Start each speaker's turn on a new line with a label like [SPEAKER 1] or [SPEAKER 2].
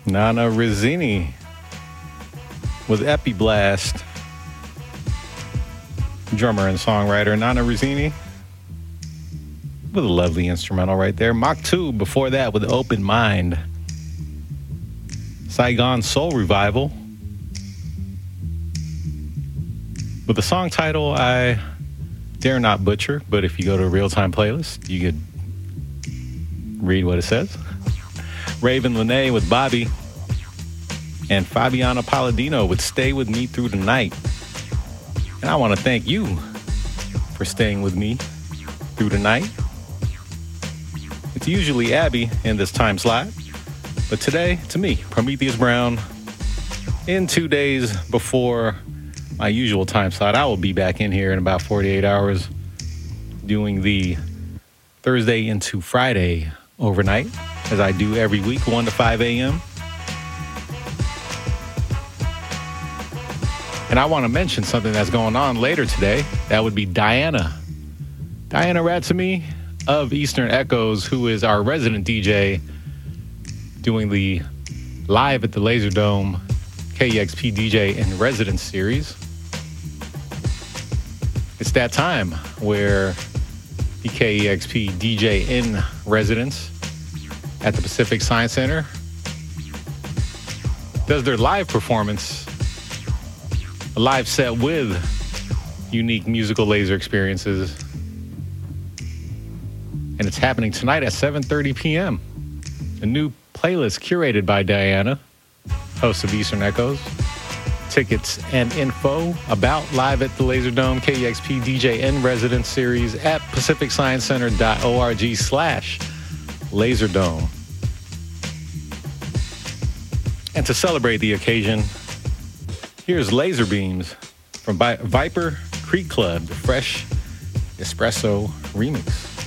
[SPEAKER 1] Nana Rizzini with Epiblast. Drummer and songwriter Nana Rizzini with a lovely instrumental right there. Mach 2 before that with Open Mind. Saigon Soul Revival with a song title I dare not butcher, but if you go to a real-time playlist, you could read what it says. Raven Lene with Bobby, and Fabiana Palladino with Stay With Me Through the Night. And I want to thank you for staying with me through the night. It's usually Abby in this time slot, but today, to me, Prometheus Brown, in 2 days before my usual time slot. I will be back in here in about 48 hours doing the Thursday into Friday overnight, as I do every week, 1 to 5 a.m. And I want to mention something that's going on later today. That would be Diana Ratsamy of Eastern Echoes, who is our resident DJ doing the Live at the Laserdome KEXP DJ in Residence series. It's that time where the KEXP DJ in Residence at the Pacific Science Center does their live performance, a live set with unique musical laser experiences. And it's happening tonight at 7:30 p.m. A new playlist curated by Diana, host of Eastern Echoes. Tickets and info about Live at the Laserdome KEXP DJ in Residence series at pacificsciencecenter.org/Laserdome. And to celebrate the occasion, here's Laser Beams from Viper Creek Club, the Fresh Espresso remix.